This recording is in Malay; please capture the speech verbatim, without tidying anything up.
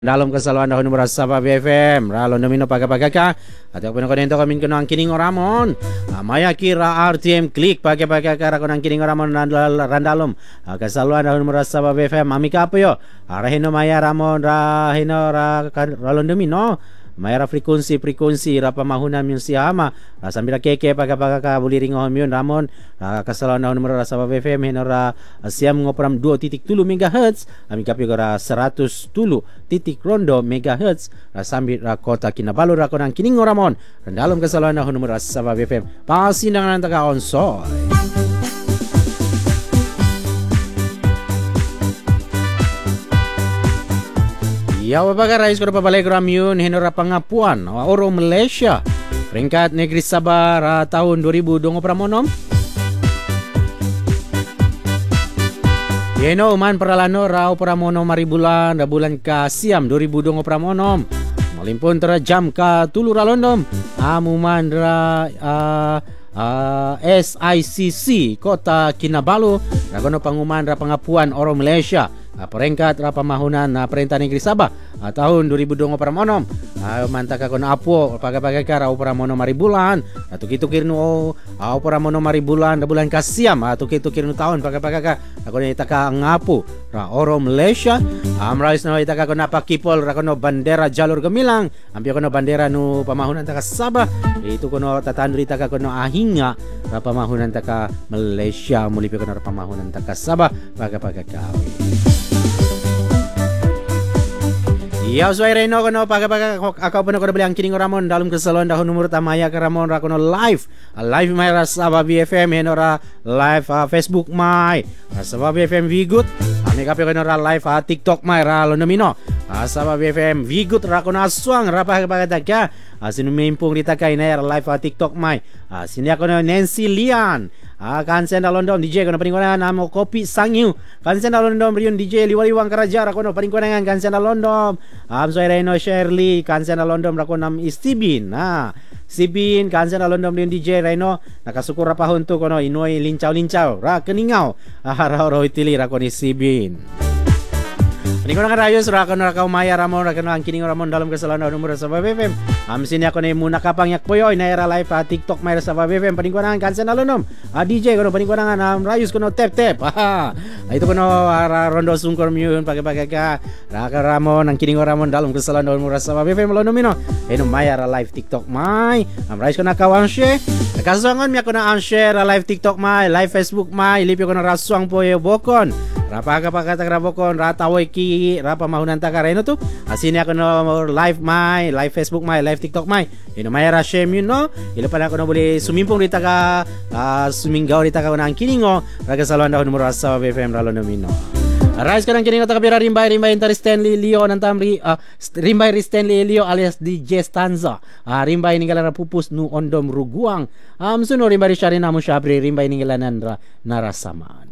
Dalam kesalahan dahulu merasa B F M ralo nomino paga-paga atau pun konento kami kena kining oramon maya kira R T M klik paga-paga kara kena kining oramon randalum kesalahan dahulu merasa B F M mami kapo yo arahino maya ramon rahino ra ralo nomino maya frekuensi frekuensi ra pamahunan mun siama sambil keke paga-paga ka buli ringo mun ramon kesalahan dahulu merasa B F M hinora siam ngopram dua titik tujuh megahertz kami kapi kara seratus tujuh titik rondo megahertz sambil ra kota Kinabalu ra konang kining oramon dalam kesalahan dahulu merasa B F M pasindangan antaka onsoy. Ya, wabaga rais ko na pabalik ramyun hinora pangapuan oro Malaysia peringkat negeri Sabah uh, tahun dua ribu dua puluh pramonom. Yeno uman peralano rao pramonom mari bulan da bulan ka siam dua ribu dua puluh pramonom. Malimpun tera jam ka tulu ralondom amuman ra uh, uh, S I C C kota Kinabalu ragono panguman ra pangapuan oro Malaysia. Uh, peringkat ra pamahunan uh, perintah negeri Sabah uh, tahun dua ribu dua puluh pramonom uh, mantaka kono apo paga-paga ka rao pramonom mari bulan atau kitu kirnu au uh, pramonom mari bulan da bulan ka siam atau kitu kirnu tahun paga-paga ka kono itaka ngapu ra oro Malaysia amrais uh, no itaka kono pakipol ra kono bandera jalur gemilang ambil kono bandera nu pamahunan taka Sabah itu kono tatandri taka kono ahinga ra pamahunan taka Malaysia mulipi kono ra pamahunan taka Sabah paga-paga ka. Ya usai reno kono paga-paga akau pun kono beli ang kining oramon dalam kesalahan dahun nomor tamaya karamon ra kono live live my Sabah B F M henora live uh, Facebook my Sabah B F M Vigut ami kape kono ra live uh, TikTok my ra lo nomino uh, Sabah B F M Vigut ra kono aswang ra paga-paga taka uh, sinu mimpung ditakai na live uh, TikTok my uh, sini kono Nancy Lian Ah, kansen dalondom D J kono paringkuangan namo kopi sangyu kansen dalondom riun D J liwaliwang karajar kono paringkuangan kansen dalondom am soy reno Shirley kansen dalondom ra kono nam istibin nah sibin kansen dalondom riun D J reno nakasukur ra pahon tu kono inoy lincaw-lincaw ra keningau ah ra ro itili ra kono sibin. Ini kono rayos ra kono ra kaumaya ramon ra kono ang kining ramon dalam kesalahan nomor Sabah B F M. Am sini ako ni muna kapang yak poyoy na era live pa TikTok may Sabah B F M paningkuangan kansen alonom. A D J kono paningkuangan am rayos kono tep tep. Ah, itu kono ara rondo sungkor myun pagi-pagi ka ra ka ramon ang kining ramon dalam kesalahan nomor Sabah B F M alonom ino. Eno may ara live TikTok may. Am rayos kono kawang share. Kasangon mi ako na ang share live TikTok may, live Facebook may, lipi kono raswang poyo bokon. Rapa ka pakata grabokon rata wiki rapa mahunan takareno tu asini ako no live my live Facebook my live TikTok my ino may ra share yun no ilo pa na ako no boleh sumimpong dita ka uh, suminggaw dita ka nang kiningo raga saluan dahon numero sa B F M ralo nomino Arais ka ng kiningo takabira rimbay rimbay intari Stanley Leo ng tamri uh, rimbay Stanley Leo alias D J Stanza uh, rimbay ningala pupus nu ondom ruguang um, suno rimbay siya rin namo siya rimbay ningala nandra narasaman.